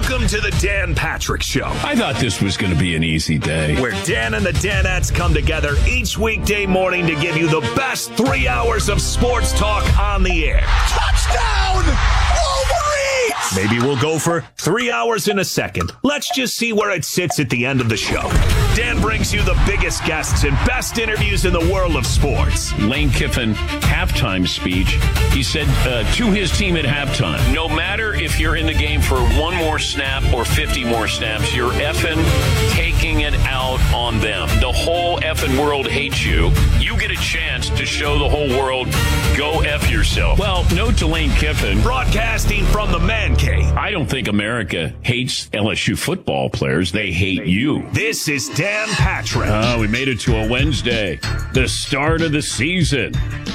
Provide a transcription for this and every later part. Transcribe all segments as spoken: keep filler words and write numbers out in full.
Welcome to the Dan Patrick Show. I thought this was going to be an easy day. Where Dan and the Danettes come together each weekday morning to give you the best three hours of sports talk on the air. Touchdown! Wolverines! Maybe we'll go for three hours in a second. Let's just see where it sits at the end of the show. Dan brings you the biggest guests and best interviews in the world of sports. Lane Kiffin, halftime speech. He said uh, to his team at halftime, no matter if you're in the game for one more snap or fifty more snaps, you're effing taking it out on them. The whole effing world hates you. You get a chance to show the whole world, go F yourself. Well, note to Lane Kiffin. Broadcasting from the Man Cave. I don't think America hates L S U football players. They hate you. This is Dan Patrick. Oh, we made it to a Wednesday, the start of the season.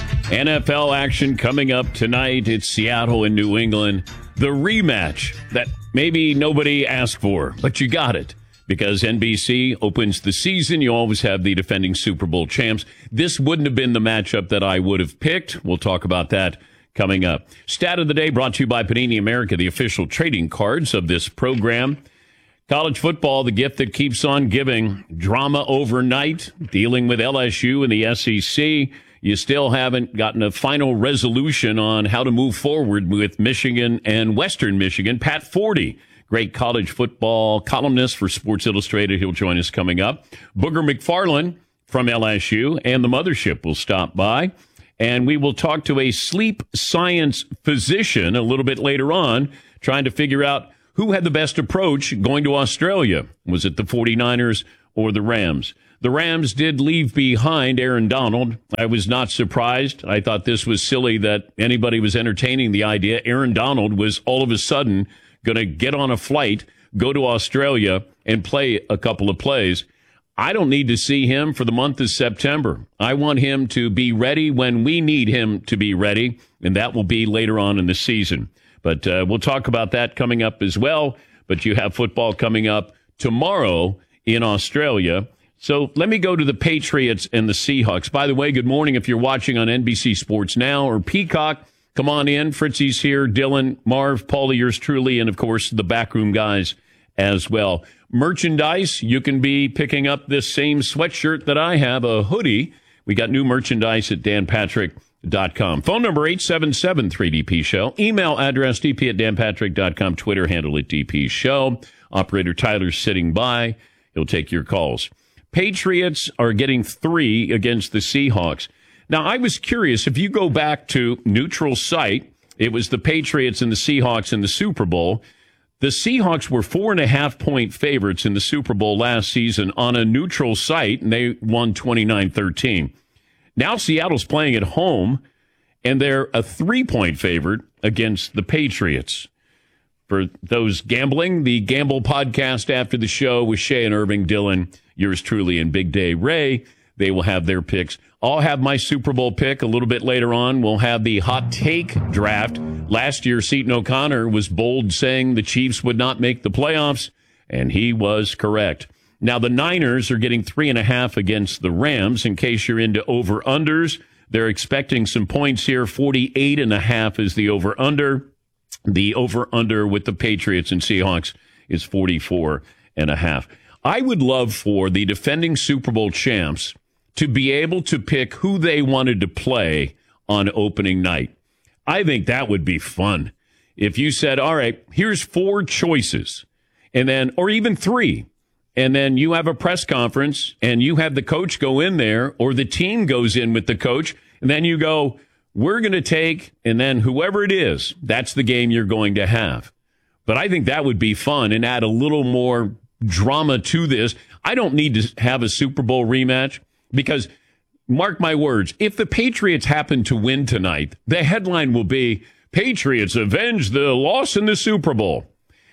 N F L action coming up tonight. It's Seattle and New England. The rematch that maybe nobody asked for, but you got it. Because N B C opens the season, you always have the defending Super Bowl champs. This wouldn't have been the matchup that I would have picked. We'll talk about that coming up. Stat of the day brought to you by Panini America, the official trading cards of this program. College football, the gift that keeps on giving. Drama overnight, dealing with L S U and the S E C. You still haven't gotten a final resolution on how to move forward with Michigan and Western Michigan. Pat Forty, great college football columnist for Sports Illustrated. He'll join us coming up. Booger McFarland from L S U and the Mothership will stop by. And we will talk to a sleep science physician a little bit later on, trying to figure out who had the best approach going to Australia. Was it the 49ers or the Rams? The Rams did leave behind Aaron Donald. I was not surprised. I thought this was silly that anybody was entertaining the idea. Aaron Donald was all of a sudden going to get on a flight, go to Australia, and play a couple of plays. I don't need to see him for the month of September. I want him to be ready when we need him to be ready, and that will be later on in the season. But uh, we'll talk about that coming up as well. But you have football coming up tomorrow in Australia. So let me go to the Patriots and the Seahawks. By the way, good morning if you're watching on N B C Sports Now or Peacock. Come on in. Fritzy's here. Dylan, Marv, Paulie, yours truly, and, of course, the backroom guys as well. Merchandise, you can be picking up this same sweatshirt that I have, a hoodie. We got new merchandise at dan patrick dot com. Phone number eight seven seven three D P show. Email address d p at dan patrick dot com. Twitter handle at D P show. Operator Tyler's sitting by. He'll take your calls. Patriots are getting three against the Seahawks. Now, I was curious, if you go back to neutral site, it was the Patriots and the Seahawks in the Super Bowl. The Seahawks were four and a half point favorites in the Super Bowl last season on a neutral site, and they won twenty-nine thirteen. Now Seattle's playing at home, and they're a three-point favorite against the Patriots. For those gambling, the Gamble podcast after the show with Shay and Irving, Dylan, yours truly, and Big Day Ray. They will have their picks. I'll have my Super Bowl pick a little bit later on. We'll have the hot take draft. Last year, Seton O'Connor was bold saying the Chiefs would not make the playoffs, and he was correct. Now, the Niners are getting three and a half against the Rams. In case you're into over-unders, they're expecting some points here. forty-eight and a half is the over-under. The over-under with the Patriots and Seahawks is forty-four and a half. I would love for the defending Super Bowl champs to be able to pick who they wanted to play on opening night. I think that would be fun. If you said, all right, here's four choices, and then, or even three, and then you have a press conference and you have the coach go in there, or the team goes in with the coach, and then you go, we're going to take, and then whoever it is, that's the game you're going to have. But I think that would be fun and add a little more drama to this. I don't need to have a Super Bowl rematch because, mark my words, if the Patriots happen to win tonight, the headline will be, Patriots avenge the loss in the Super Bowl.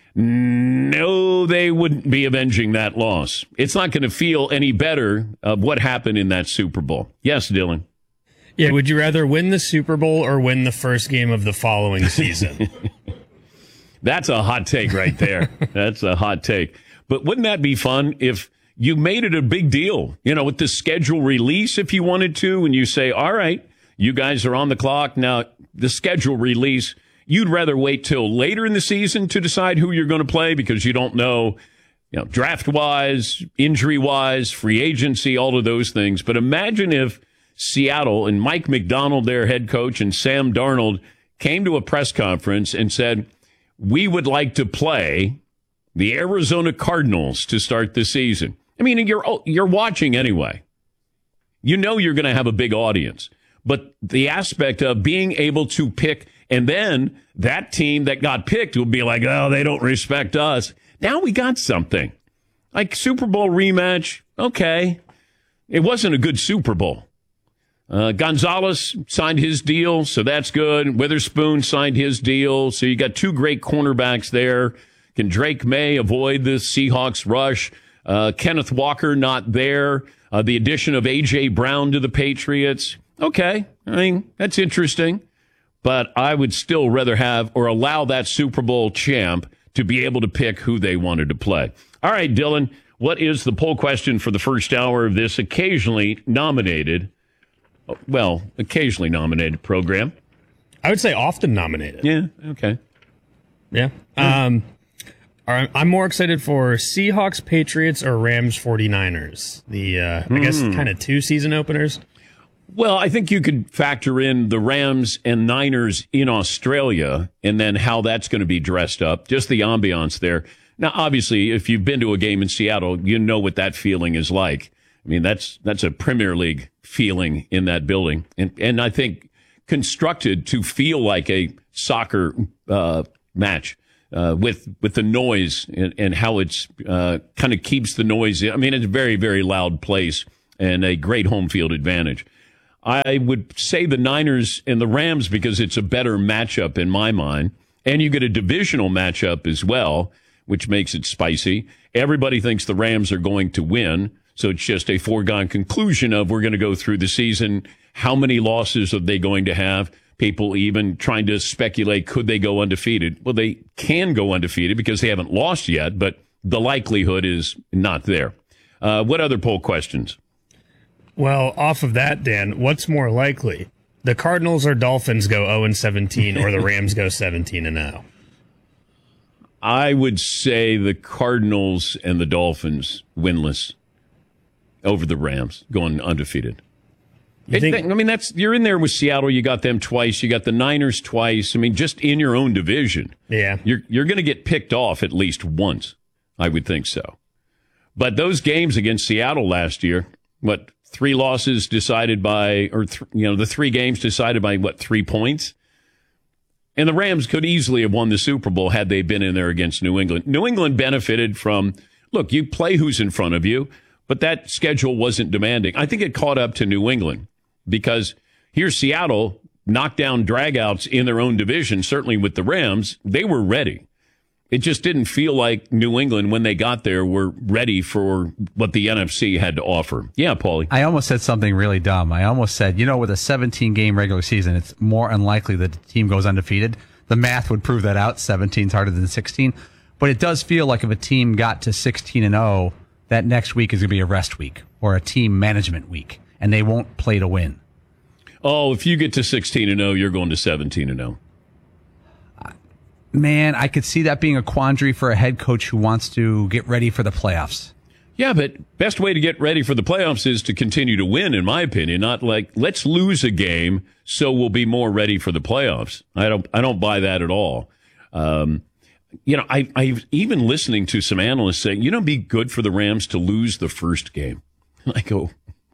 No, they wouldn't be avenging that loss. It's not going to feel any better of what happened in that Super Bowl. Yes, Dylan. Yeah, would you rather win the Super Bowl or win the first game of the following season? That's a hot take right there. That's a hot take. But wouldn't that be fun if you made it a big deal, you know, with the schedule release if you wanted to, and you say, all right, you guys are on the clock. Now, the schedule release, you'd rather wait till later in the season to decide who you're going to play because you don't know, you know, draft-wise, injury-wise, free agency, all of those things. But imagine if Seattle and Mike McDonald, their head coach, and Sam Darnold came to a press conference and said, we would like to play the Arizona Cardinals to start the season. I mean, you're you're watching anyway. You know you're going to have a big audience. But the aspect of being able to pick, and then that team that got picked will be like, oh, they don't respect us. Now we got something. Like Super Bowl rematch, okay. It wasn't a good Super Bowl. Uh, Gonzalez signed his deal, so that's good. Witherspoon signed his deal, so you got two great cornerbacks there. Can Drake May avoid the Seahawks rush? Uh, Kenneth Walker not there. Uh, the addition of A J. Brown to the Patriots. Okay, I mean, that's interesting. But I would still rather have or allow that Super Bowl champ to be able to pick who they wanted to play. All right, Dylan, what is the poll question for the first hour of this occasionally nominated, well, occasionally nominated program? I would say often nominated. Yeah, okay. Yeah. Um, I'm more excited for Seahawks, Patriots, or Rams, 49ers. The, uh, I guess, kind of two season openers. Well, I think you could factor in the Rams and Niners in Australia and then how that's going to be dressed up, just the ambiance there. Now, obviously, if you've been to a game in Seattle, you know what that feeling is like. I mean, that's that's a Premier League feeling in that building. And, and I think constructed to feel like a soccer uh, match. Uh, with with the noise and, and how it's uh, kind of keeps the noise. I mean, it's a very, very loud place and a great home field advantage. I would say the Niners and the Rams because it's a better matchup in my mind. And you get a divisional matchup as well, which makes it spicy. Everybody thinks the Rams are going to win. So it's just a foregone conclusion of we're going to go through the season. How many losses are they going to have? People even trying to speculate, could they go undefeated? Well, they can go undefeated because they haven't lost yet, but the likelihood is not there. Uh, what other poll questions? Well, off of that, Dan, what's more likely? The Cardinals or Dolphins go oh and seventeen or the Rams go seventeen and oh? I would say the Cardinals and the Dolphins winless over the Rams, going undefeated. It, think, I mean, that's you're in there with Seattle. You got them twice. You got the Niners twice. I mean, just in your own division. Yeah. You're, you're going to get picked off at least once. I would think so. But those games against Seattle last year, what, three losses decided by, or, th- you know, the three games decided by, what, three points? And the Rams could easily have won the Super Bowl had they been in there against New England. New England benefited from, look, you play who's in front of you, but that schedule wasn't demanding. I think it caught up to New England. Because here's Seattle, knockdown dragouts in their own division, certainly with the Rams, they were ready. It just didn't feel like New England, when they got there, were ready for what the N F C had to offer. Yeah, Paulie. I almost said something really dumb. I almost said, you know, with a seventeen-game regular season, it's more unlikely that the team goes undefeated. The math would prove that out. seventeen's harder than sixteen. But it does feel like if a team got to sixteen and oh, that next week is going to be a rest week or a team management week. And they won't play to win. Oh, if you get to sixteen and oh, you're going to seventeen and oh. Man, I could see that being a quandary for a head coach who wants to get ready for the playoffs. Yeah, but best way to get ready for the playoffs is to continue to win, in my opinion. Not like, let's lose a game so we'll be more ready for the playoffs. I don't I don't buy that at all. Um, you know, I, I've even listening to some analysts saying, you know, it'd be good for the Rams to lose the first game. I go,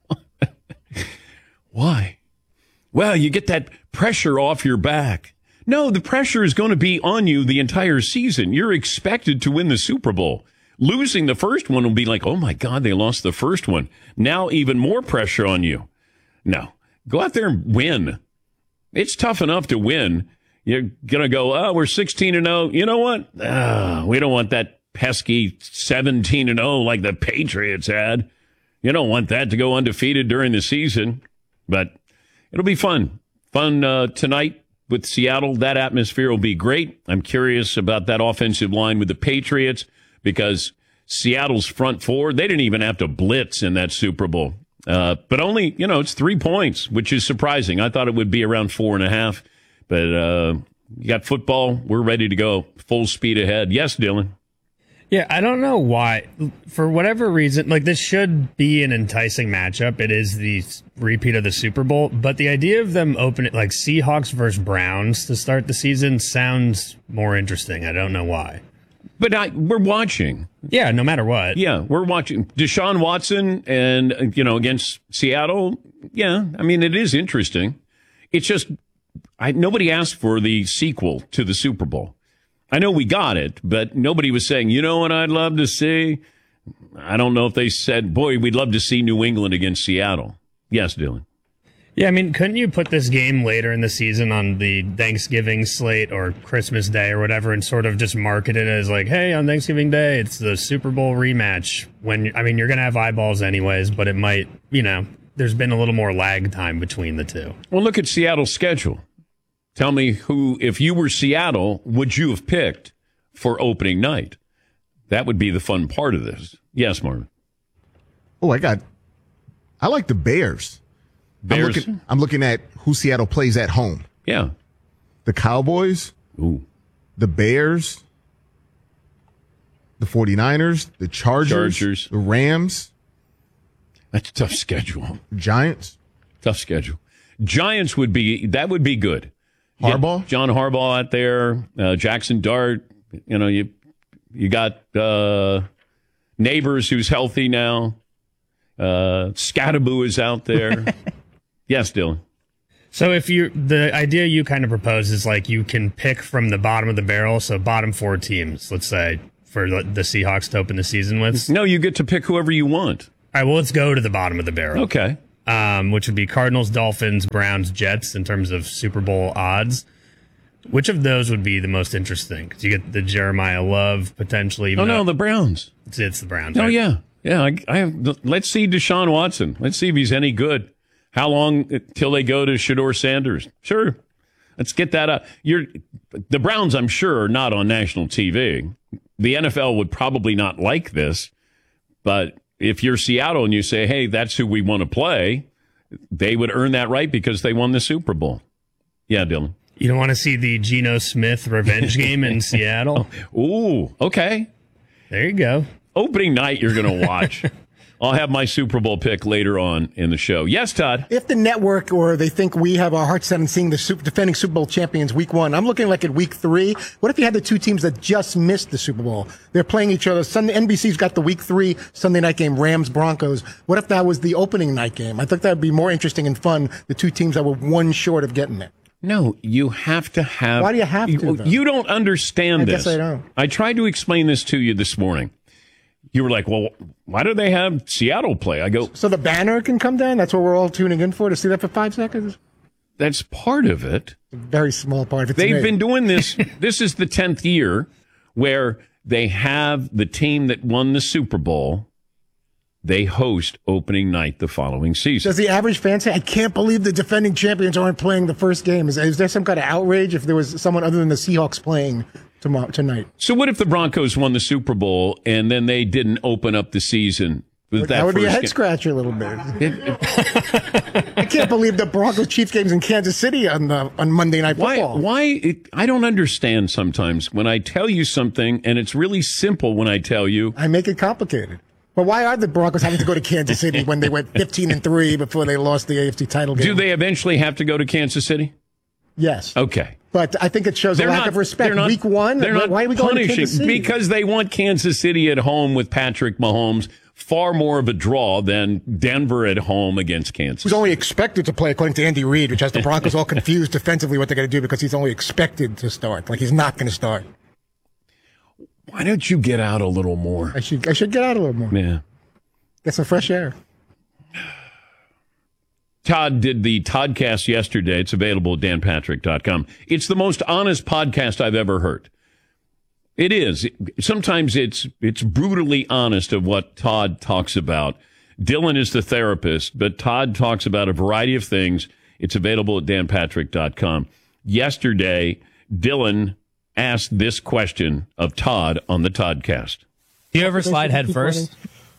why? Well, you get that pressure off your back. No, the pressure is going to be on you the entire season. You're expected to win the Super Bowl. Losing the first one will be like, oh, my God, they lost the first one. Now even more pressure on you. No, go out there and win. It's tough enough to win. You're going to go, oh, we're sixteen and oh. You know what? Ah, we don't want that pesky seventeen and oh like the Patriots had. You don't want that to go undefeated during the season. But it'll be fun. Fun uh, tonight with Seattle. That atmosphere will be great. I'm curious about that offensive line with the Patriots because Seattle's front four, they didn't even have to blitz in that Super Bowl. Uh, but only, you know, it's three points, which is surprising. I thought it would be around four and a half. But uh, You got football. We're ready to go. Full speed ahead. Yes, Dylan. Yeah, I don't know why. For whatever reason, like this should be an enticing matchup. It is the repeat of the Super Bowl, but the idea of them opening like Seahawks versus Browns to start the season sounds more interesting. I don't know why. But I, we're watching. Yeah, no matter what. Yeah, we're watching Deshaun Watson and, you know, against Seattle. Yeah, I mean, it is interesting. It's just I, nobody asked for the sequel to the Super Bowl. I know we got it, but nobody was saying, you know what I'd love to see? I don't know if they said, boy, we'd love to see New England against Seattle. Yes, Dylan. Yeah, I mean, couldn't you put this game later in the season on the Thanksgiving slate or Christmas Day or whatever and sort of just market it as like, hey, on Thanksgiving Day, it's the Super Bowl rematch. When I mean, you're going to have eyeballs anyways, but it might, you know, there's been a little more lag time between the two. Well, look at Seattle's schedule. Tell me who, if you were Seattle, would you have picked for opening night? That would be the fun part of this. Yes, Marvin. Oh, I got, I like the Bears. Bears? I'm looking, I'm looking at who Seattle plays at home. Yeah. The Cowboys, Ooh. the Bears, the 49ers, the Chargers, Chargers. the Rams. That's a tough schedule. Giants. Tough schedule. Giants would be, that would be good. Harbaugh? Get John Harbaugh out there, uh, Jackson Dart. You know, you you got uh, Neighbors who's healthy now. Uh, Scattaboo is out there. Yes, Dylan. So if you, the idea you kind of propose is like you can pick from the bottom of the barrel, so bottom four teams, let's say, for the, the Seahawks to open the season with. No, you get to pick whoever you want. All right, well, let's go to the bottom of the barrel. Okay. Um, which would be Cardinals, Dolphins, Browns, Jets in terms of Super Bowl odds. Which of those would be the most interesting? Because you get the Jeremiah Love potentially. Oh, no, the Browns. It's, it's the Browns. Oh, right? yeah. Yeah, I, I have. Let's see Deshaun Watson. Let's see if he's any good. How long till they go to Shedeur Sanders? Sure. Let's get that up. You're, the Browns, I'm sure, are not on national T V. The N F L would probably not like this, but if you're Seattle and you say, hey, that's who we want to play, they would earn that right because they won the Super Bowl. Yeah, Dylan. You don't want to see the Geno Smith revenge game in Seattle? Ooh, okay. There you go. Opening night you're going to watch. I'll have my Super Bowl pick later on in the show. Yes, Todd? If the network or they think we have our hearts set on seeing the super, defending Super Bowl champions week one, I'm looking like at week three. What if you had the two teams that just missed the Super Bowl? They're playing each other. Sunday, N B C's got the week three Sunday night game, Rams Broncos. What if that was the opening night game? I think that would be more interesting and fun, the two teams that were one short of getting it. No, you have to have. Why do you have to, You, though? you don't understand I this. guess I don't. I tried to explain this to you this morning. You were like, well, why do they have Seattle play? I go, So the banner can come down? That's what we're all tuning in for, to see that for five seconds? that's part of it. A very small part of it. They've been doing this. This is the tenth year where they have the team that won the Super Bowl. They host opening night the following season. Does the average fan say, I can't believe the defending champions aren't playing the first game? Is, is there some kind of outrage if there was someone other than the Seahawks playing tomorrow tonight? So what if the Broncos won the Super Bowl and then they didn't open up the season with that, That would be a first head game? scratcher a little bit. It- it- I can't believe the Broncos Chiefs games in Kansas City on the on Monday Night why? Football. Why? It, I don't understand sometimes when I tell you something, and it's really simple when I tell you. I make it complicated. But why are the Broncos having to go to Kansas City when they went fifteen and three before they lost the A F C title game? Do they eventually have to go to Kansas City? Yes. Okay. But I think it shows a They're lack not, of respect. they're not- Week one, they're not why are we going to punishing Kansas City? because they want Kansas City at home with Patrick Mahomes. Far more of a draw than Denver at home against Kansas. He's only expected to play, according to Andy Reid, which has the Broncos all confused defensively what they're going to do because he's only expected to start. Like he's not going to start. Why don't you get out a little more? I should I should get out a little more. Yeah. Get some fresh air. Todd did the Toddcast yesterday. It's available at dan patrick dot com. It's the most honest podcast I've ever heard. It is. Sometimes it's it's brutally honest of what Todd talks about. Dylan is the therapist, but Todd talks about a variety of things. It's available at dan patrick dot com. Yesterday, Dylan asked this question of Todd on the Toddcast. Do you ever slide head first?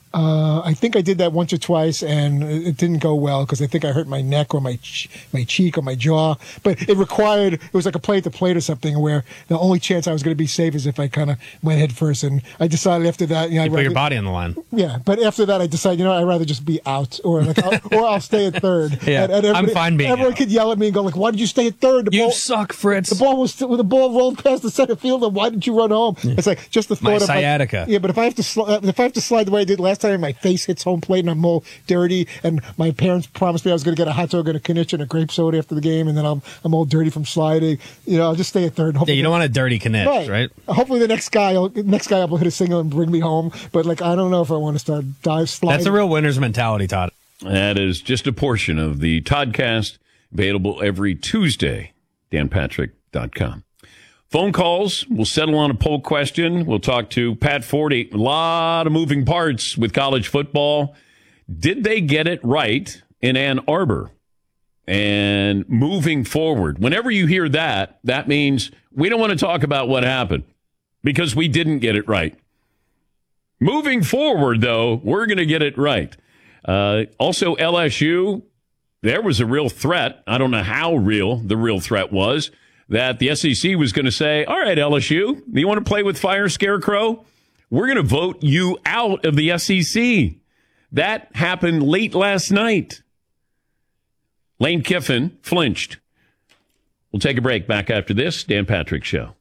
Uh, I think I did that once or twice, and it didn't go well because I think I hurt my neck or my ch- my cheek or my jaw. But it required, it was like a plate to plate or something where the only chance I was going to be safe is if I kind of went head first. And I decided after that, you know, You I'd put rather, your body on the line. yeah. But after that, I decided, you know, I'd rather just be out, or like, I'll, or I'll stay at third. Yeah, and, and I'm fine being Everyone out. could yell at me and go like, "Why did you stay at third? The You ball, suck, Fritz. the ball was the ball rolled past the center fielder. Why did you run home?" It's like just the thought My of like, sciatica. yeah, but if I have to sli- if I have to slide the way I did last time, my face hits home plate and I'm all dirty. And my parents promised me I was going to get a hot dog and a knish and a grape soda after the game, and then I'm I'm all dirty from sliding. You know, I'll just stay at third. Yeah, you don't want a dirty knish, right? right? Hopefully, the next guy, will, next guy, will hit a single and bring me home. But like, I don't know if I want to start dive sliding. That's a real winner's mentality, Todd. That is just a portion of the Toddcast, available every Tuesday. Dan Patrick dot com. Phone calls. We'll settle on a poll question. We'll talk to Pat Forty. A lot of moving parts with college football. Did they get it right in Ann Arbor? And moving forward, whenever you hear that, that means we don't want to talk about what happened because we didn't get it right. Moving forward, though, we're going to get it right. Uh, also, L S U, there was a real threat. I don't know how real the real threat was, that the S E C was going to say, all right, L S U, you want to play with Fire Scarecrow? We're going to vote you out of the S E C. That happened late last night. Lane Kiffin flinched. We'll take a break. Back after this, Dan Patrick Show.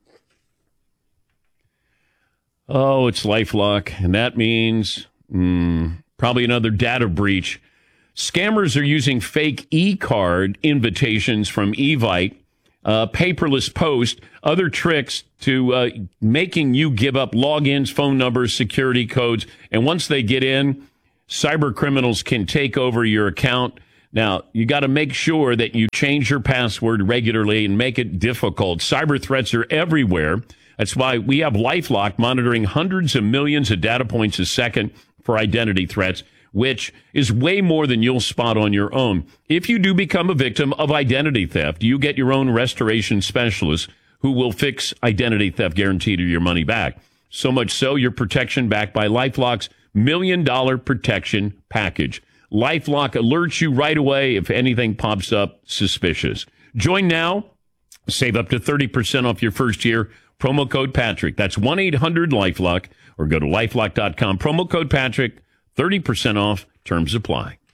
Oh, it's LifeLock, and that means mm, probably another data breach. Scammers are using fake e-card invitations from Evite, uh, paperless post, other tricks to uh, making you give up logins, phone numbers, security codes. And once they get in, cyber criminals can take over your account. Now, you got to make sure that you change your password regularly and make it difficult. Cyber threats are everywhere. That's why we have LifeLock monitoring hundreds of millions of data points a second for identity threats, which is way more than you'll spot on your own. If you do become a victim of identity theft, you get your own restoration specialist who will fix identity theft, guaranteed your money back. So much so, your protection backed by LifeLock's million dollar protection package. LifeLock alerts you right away if anything pops up suspicious. Join now. Save up to thirty percent off your first year. Promo code Patrick. That's one eight hundred LifeLock or go to lifelock dot com. Promo code Patrick. thirty percent off. Terms apply.